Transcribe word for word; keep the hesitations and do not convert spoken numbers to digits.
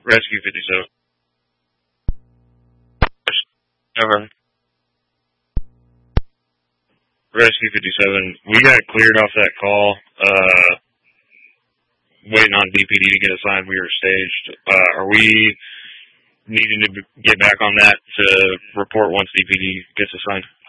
Rescue fifty-seven. Over. Rescue fifty-seven. We got cleared off that call. Uh, waiting on D P D to get assigned. We were staged. Uh, are we needing to get back on that to report once D P D gets assigned?